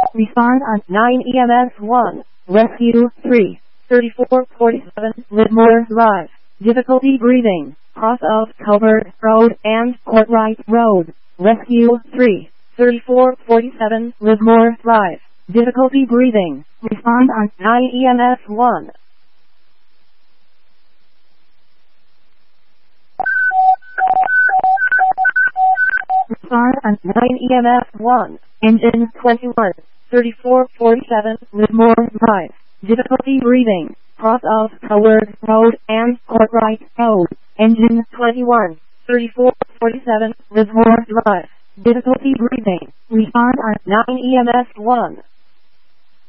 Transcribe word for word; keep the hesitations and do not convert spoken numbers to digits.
Respond on nine E M S one. Rescue three. thirty-four forty-seven Lidmore Drive. Difficulty breathing. Cross of Covered Road and Courtright Road. Rescue three. thirty-four forty-seven Lidmore Drive. Difficulty breathing. Respond on nine E M S one. Respond on nine E M S one. Engine twenty-one. thirty-four forty-seven Lidmore Drive. Difficulty breathing. Cross of Covered Road and Courtright Road. Engine twenty-one. thirty-four forty-seven Lidmore Drive. Difficulty breathing. Respond on nine E M S one.